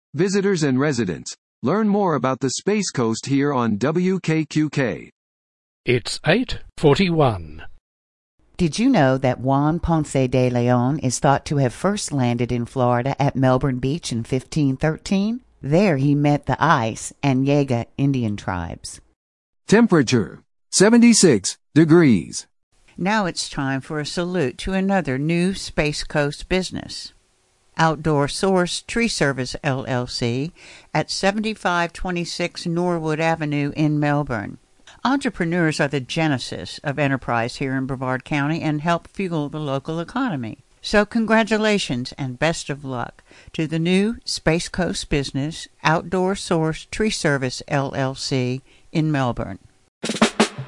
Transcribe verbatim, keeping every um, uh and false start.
visitors and residents. Learn more about the Space Coast here on W K Q K. It's eight forty-one. Did you know that Juan Ponce de Leon is thought to have first landed in Florida at Melbourne Beach in fifteen thirteen? There he met the Ice and Yaga Indian tribes. Temperature, seventy-six degrees. Now it's time for a salute to another new Space Coast business. Outdoor Source Tree Service, L L C, at seventy-five twenty-six Norwood Avenue in Melbourne. Entrepreneurs are the genesis of enterprise here in Brevard County and help fuel the local economy. So congratulations and best of luck to the new Space Coast business, Outdoor Source Tree Service, L L C, in Melbourne.